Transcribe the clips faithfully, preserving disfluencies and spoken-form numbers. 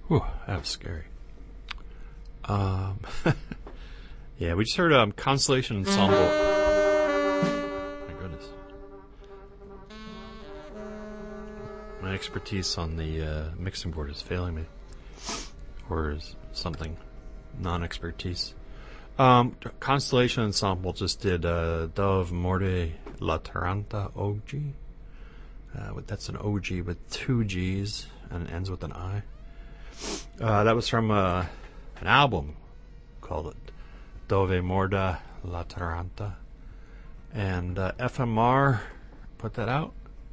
Whew, that was scary. Um, yeah, we just heard um, Constellation Ensemble. My goodness. My expertise on the uh, mixing board is failing me. Or is something non-expertise. Um, Constellation Ensemble just did uh, Dove Morte La Taranta O G. Uh, that's an O G with two G's and it ends with an I. Uh, that was from uh, an album called Dove Morte La Taranta. And uh, F M R put that out.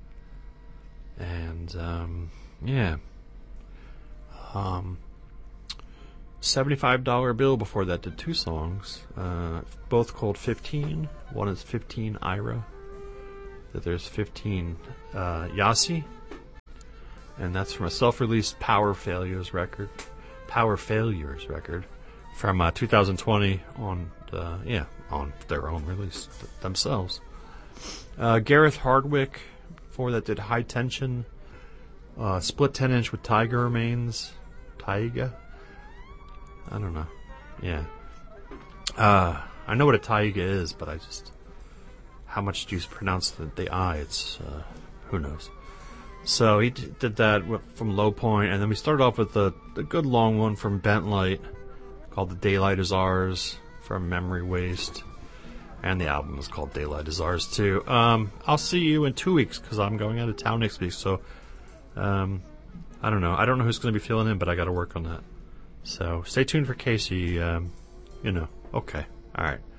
And, um, yeah. Um, seventy-five dollar bill before that did two songs, uh, both called fifteen. One is fifteen Ira. That there's fifteen uh, Yasi. And that's from a self-released Power Failures record. Power Failures record. From uh, two thousand twenty on, uh, yeah, on their own release th- themselves. Uh, Gareth Hardwick, before that did High Tension. Uh, split ten inch with Tiger Remains. Taiga? I don't know. Yeah. Uh, I know what a taiga is, but I just... How much do you pronounce the, the I? It's, uh, who knows. So he d- did that from Low Point, and then we started off with the, the good long one from Bent Light, called The Daylight Is Ours, from Memory Waste. And the album is called Daylight Is Ours, too. Um, I'll see you in two weeks, because I'm going out of town next week, so... Um, I don't know. I don't know who's going to be filling in, but I got to work on that. So stay tuned for Casey. Um, you know. Okay. All right.